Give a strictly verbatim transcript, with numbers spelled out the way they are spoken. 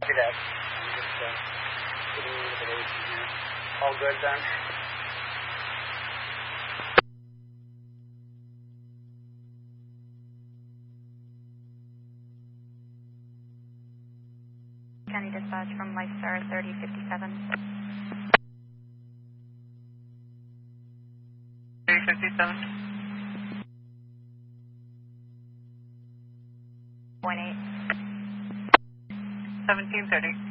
that. I'm just uh, getting a little bit aging here. All good then? County Dispatch from Lifestar thirty fifty-seven. thirty fifty-seven. Point eight. seventeen thirty.